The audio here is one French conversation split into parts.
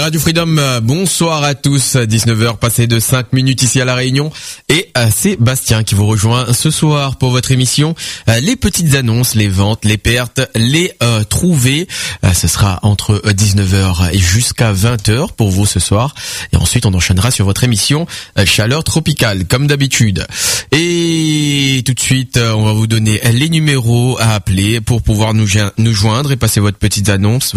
Radio Freedom, bonsoir à tous, 19h passé de 5 minutes ici à La Réunion, et c'est Bastien qui vous rejoint ce soir pour votre émission les petites annonces, les ventes, les pertes, les trouvées. Ce sera entre 19h et jusqu'à 20h pour vous ce soir, et ensuite on enchaînera sur votre émission Chaleur Tropicale comme d'habitude. Et tout de suite on va vous donner les numéros à appeler pour pouvoir nous joindre et passer vos petites annonces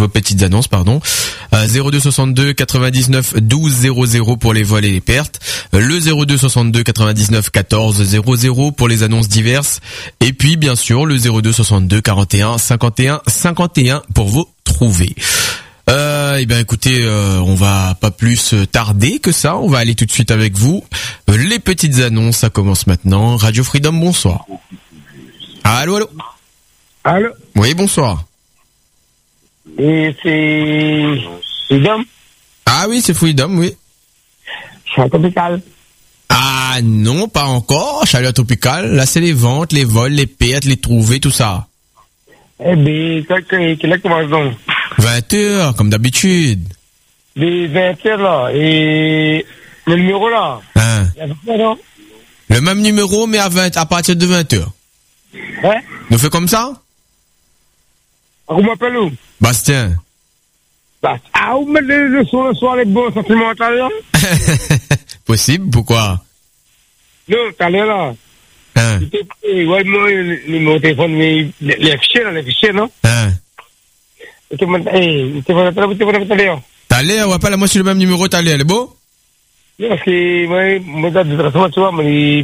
02 62 99 12 00 pour les vols et les pertes, le 02 62 99 14 00 pour les annonces diverses, et puis bien sûr le 02 62 41 51 51 pour vous trouver. Eh bien écoutez, on va pas plus tarder que ça, on va aller tout de suite avec vous. Les petites annonces, ça commence maintenant. Radio Freedom, bonsoir. Allô. Allô. Oui, bonsoir. Et c'est Freedom? Ah oui, c'est Freedom, oui. Chaleur Tropicale. Ah non, pas encore. Chaleur Tropicale, là c'est les ventes, les vols, les pertes, les trouvées, tout ça. Eh bien, quelle heure commence donc? 20h, comme d'habitude. Les 20h là, et le numéro là. Hein? Il y a 20 non? Le même numéro, mais à partir de 20h. Hein? Nous fait comme ça? Vous m'appelez où? Bastien. Ah, vous mettez le soir les bons sentiments tout à l'heure? Possible, pourquoi? Non, tout à l'heure là. Hein? Ouais, moi, le numéro de téléphone, mais les fichiers, non? Hein? Tout à l'heure. T'as l'air, ouais, pas là, moi sur le même numéro, t'as l'air, elle est beau? Non, parce que, moi, de toute façon, tu vois, mais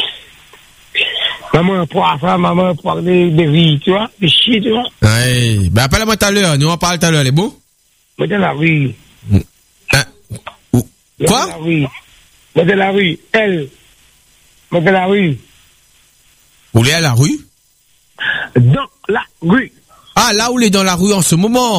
maman, pour ça, maman, pour des vies, tu vois, des chiens, tu vois. Ouais, ben appelle-moi tout à l'heure, nous on parle tout à l'heure, elle est beau? Moi, de la rue. Hein? Quoi? Moi, de la rue. Elle. Moi, de la rue. Vous voulez à la rue? Dans la rue. Ah, là où il est dans la rue en ce moment.